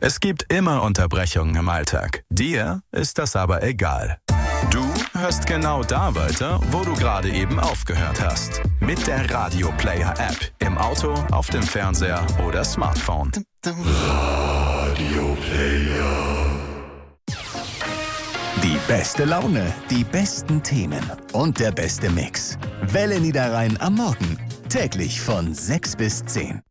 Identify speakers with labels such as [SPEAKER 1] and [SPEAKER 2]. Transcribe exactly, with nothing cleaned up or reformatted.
[SPEAKER 1] Es gibt immer Unterbrechungen im Alltag. Dir ist das aber egal. Du hörst genau da weiter, wo du gerade eben aufgehört hast. Mit der Radio Player App. Im Auto, auf dem Fernseher oder Smartphone.
[SPEAKER 2] Radio Player.
[SPEAKER 3] Die beste Laune, die besten Themen und der beste Mix. Welle Niederrhein am Morgen. Täglich von sechs bis zehn.